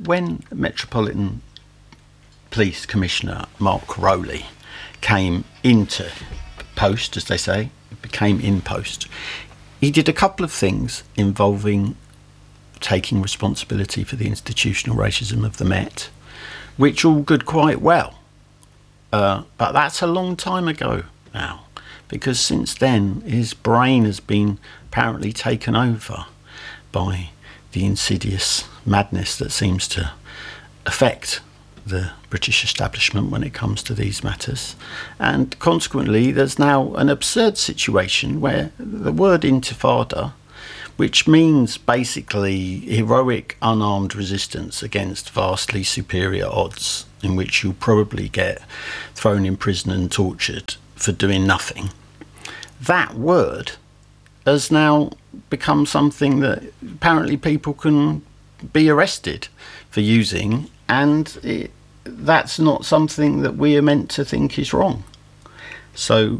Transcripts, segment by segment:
when Metropolitan Police Commissioner Mark Rowley came into post, as they say, became in post, he did a couple of things involving taking responsibility for the institutional racism of the Met, which all good quite well. But that's a long time ago now, because since then his brain has been apparently taken over by the insidious madness that seems to affect the British establishment when it comes to these matters. And consequently, there's now an absurd situation where the word intifada, which means basically heroic unarmed resistance against vastly superior odds, in which you'll probably get thrown in prison and tortured for doing nothing, that word has now become something that apparently people can be arrested for using, and that's not something that we are meant to think is wrong. So,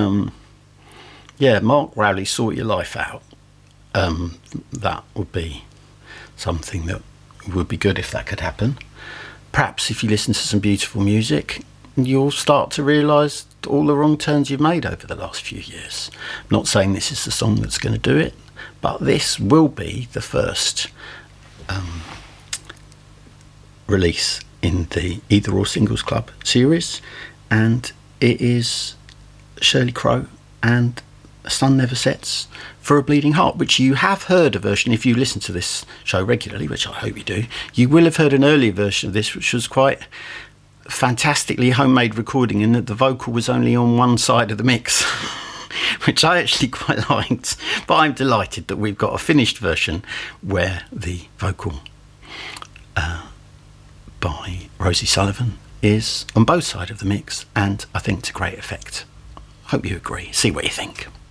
Mark Rowley, sort your life out. That would be something that would be good if that could happen. Perhaps if you listen to some beautiful music, you'll start to realise all the wrong turns you've made over the last few years. I'm not saying this is the song that's going to do it, but this will be the first release in the Either or Singles Club series, and it is Shirley Crow and Sun Never Sets for a Bleeding Heart, which you have heard a version. If you listen to this show regularly, which I hope you do, you will have heard an earlier version of this, which was quite fantastically homemade recording, in that the vocal was only on one side of the mix, which I actually quite liked. But I'm delighted that we've got a finished version where the vocal by Rosie Sullivan is on both sides of the mix, and I think to great effect. Hope you agree. See what you think.